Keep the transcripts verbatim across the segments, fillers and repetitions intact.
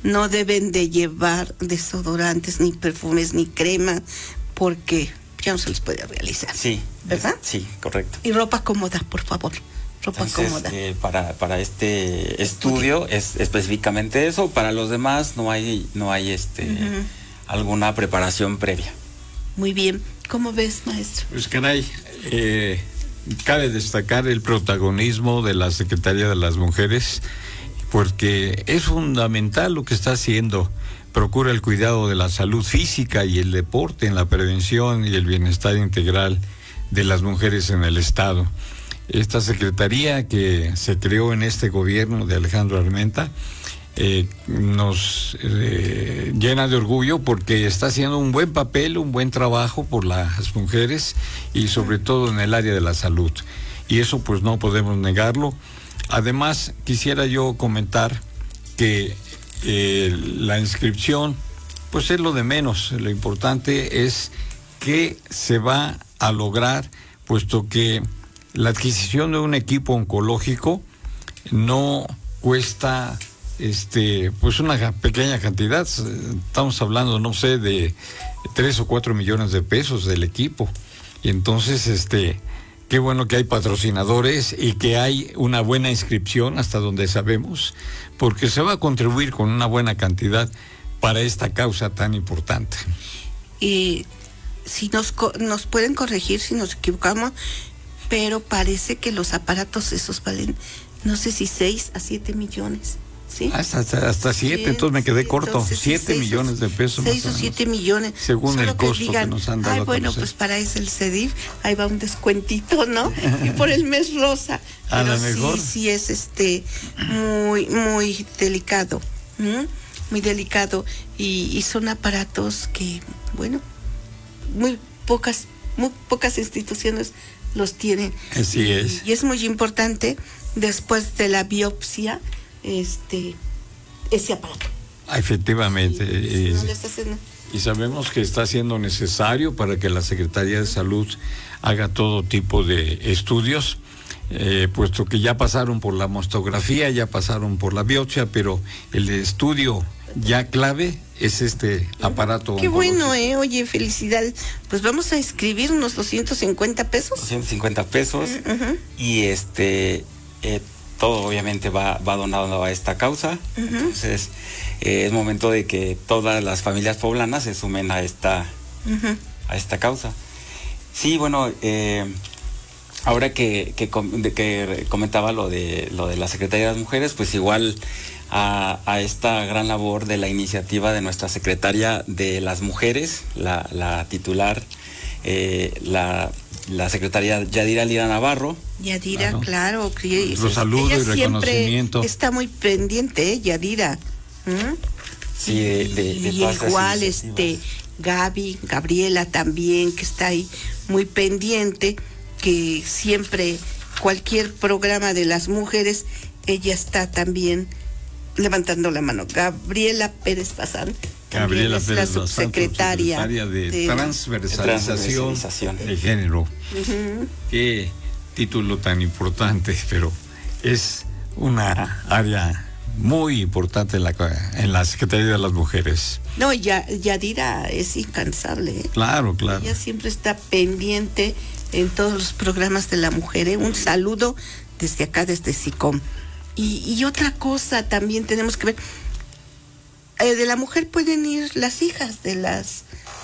no deben de llevar desodorantes, ni perfumes, ni crema, porque ya no se les puede realizar. Sí, ¿verdad? Es, sí, correcto. Y ropa cómoda, por favor. Ropa Entonces, cómoda. Eh, para, para este estudio es específicamente eso. Para los demás no hay, no hay este uh-huh. alguna preparación previa. Muy bien. ¿Cómo ves, maestro? Pues caray, eh, cabe destacar el protagonismo de la Secretaría de las Mujeres, porque es fundamental lo que está haciendo. Procura el cuidado de la salud física y el deporte en la prevención y el bienestar integral de las mujeres en el Estado. Esta secretaría que se creó en este gobierno de Alejandro Armenta eh, nos eh, llena de orgullo porque está haciendo un buen papel, un buen trabajo por las mujeres y sobre todo en el área de la salud. Y eso pues no podemos negarlo. Además, quisiera yo comentar que eh, la inscripción pues es lo de menos. Lo importante es que se va a lograr, puesto que la adquisición de un equipo oncológico no cuesta este pues una pequeña cantidad. Estamos hablando, no sé, de tres o cuatro millones de pesos del equipo. Y entonces, este, qué bueno que hay patrocinadores y que hay una buena inscripción hasta donde sabemos, porque se va a contribuir con una buena cantidad para esta causa tan importante. Y si nos, nos pueden corregir si nos equivocamos, pero parece que los aparatos esos valen, no sé si seis a siete millones, ¿sí? Hasta, hasta, hasta siete, sí, entonces me quedé sí, corto, entonces, siete sí, millones de pesos. Seis o siete millones. Según Solo el costo que, digan, que nos han dado. Ay, bueno, pues para eso el CEDIF, ahí va un descuentito, ¿no? Y por el mes rosa. A pero lo mejor. Sí, sí es este, muy, muy delicado, ¿m? muy delicado, y, y son aparatos que, bueno, muy pocas, muy pocas instituciones los tienen. Así es. Y, y es muy importante después de la biopsia este ese aparato. Efectivamente. Sí, y, no les hacen... y sabemos que está siendo necesario para que la Secretaría de Salud haga todo tipo de estudios, eh, puesto que ya pasaron por la mastografía, ya pasaron por la biopsia, pero el estudio ya clave es este aparato. Qué oncológico. bueno, eh, oye, felicidades. Pues vamos a inscribir unos doscientos cincuenta pesos. doscientos cincuenta pesos uh-huh. y este eh, todo obviamente va, va donado a esta causa. Uh-huh. Entonces eh, es momento de que todas las familias poblanas se sumen a esta uh-huh. a esta causa. Sí, bueno, eh, ahora que, que, que comentaba lo de lo de la Secretaría de las Mujeres, pues igual A, a esta gran labor de la iniciativa de nuestra secretaria de las mujeres, la, la titular, eh, la, la secretaria Yadira Lira Navarro. Yadira, claro. claro Los saludos y reconocimiento. Está muy pendiente, ¿eh? Yadira. ¿Mm? Sí, de, de, de y todas igual este Gaby, Gabriela también, que está ahí muy pendiente, que siempre cualquier programa de las mujeres, ella está también levantando la mano. Gabriela Pérez Bazán. Gabriela es Pérez la subsecretaria Bazán, de, de transversalización, transversalización de género. Uh-huh. Qué título tan importante, pero es una área muy importante en la, en la Secretaría de las Mujeres. No, ya, Yadira es incansable, ¿eh? Claro, claro. Ella siempre está pendiente en todos los programas de la mujer, ¿eh? Un saludo desde acá, desde SICOM. Y, y otra cosa también tenemos que ver, eh, de la mujer pueden ir las hijas de las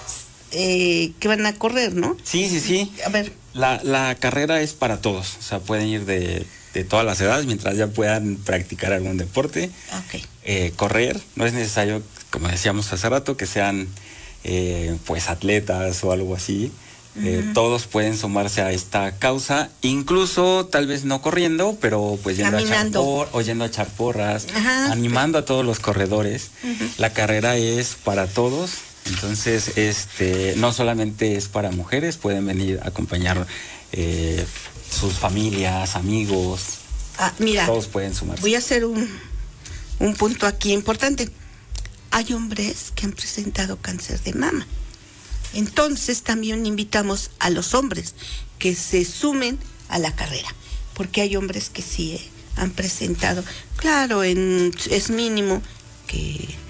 eh, que van a correr, ¿no? Sí, sí, sí. A ver. La, la carrera es para todos, o sea, pueden ir de, de todas las edades mientras ya puedan practicar algún deporte. Okay. Eh, correr, no es necesario, como decíamos hace rato, que sean eh, pues atletas o algo así. Eh, uh-huh. Todos pueden sumarse a esta causa, incluso tal vez no corriendo, pero pues yendo a echar por, o yendo a echar porras, uh-huh. animando a todos los corredores. Uh-huh. La carrera es para todos, entonces este no solamente es para mujeres, pueden venir a acompañar eh, sus familias, amigos. Ah, mira, todos pueden sumarse. Voy a hacer un, un punto aquí importante. Hay hombres que han presentado cáncer de mama. Entonces también invitamos a los hombres que se sumen a la carrera, porque hay hombres que sí eh, han presentado, claro, en, es mínimo que